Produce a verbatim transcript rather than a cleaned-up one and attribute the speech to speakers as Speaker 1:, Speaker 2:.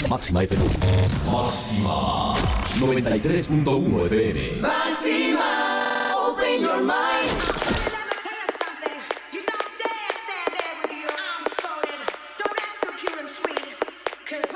Speaker 1: Máxima F M. Máxima noventa y tres punto uno F M.
Speaker 2: Máxima.